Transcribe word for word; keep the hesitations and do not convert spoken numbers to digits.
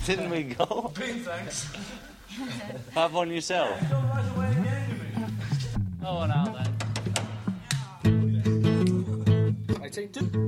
Didn't we go? Bean, thanks. Have one yourself. Oh, now then. eighteen.